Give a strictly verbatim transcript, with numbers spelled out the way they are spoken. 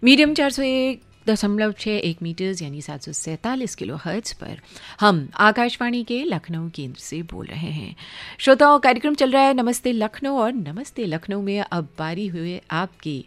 Medium चार सौ एक दशमलव छः एक मीटर्स यानी सात सौ सैंतालीस किलो हर्ट्ज पर हम आकाशवाणी के लखनऊ केंद्र से बोल रहे हैं। श्रोताओं, कार्यक्रम चल रहा है नमस्ते लखनऊ और नमस्ते लखनऊ में अब बारी हुए आपकी